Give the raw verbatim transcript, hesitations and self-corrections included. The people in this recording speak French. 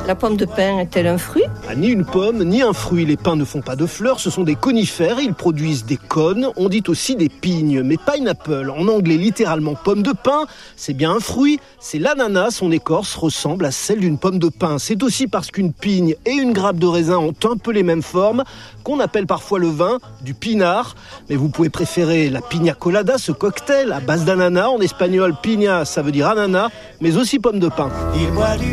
La pomme de pin est-elle un fruit ? Ah, ni une pomme, ni un fruit. Les pins ne font pas de fleurs, ce sont des conifères. Ils produisent des cônes. On dit aussi des pignes, mais pineapple, en anglais littéralement pomme de pin, c'est bien un fruit. C'est l'ananas, son écorce ressemble à celle d'une pomme de pin. C'est aussi parce qu'une pigne et une grappe de raisin ont un peu les mêmes formes qu'on appelle parfois le vin du pinard. Mais vous pouvez préférer la piña colada, ce cocktail à base d'ananas. En espagnol, piña, ça veut dire ananas, mais aussi pomme de pin.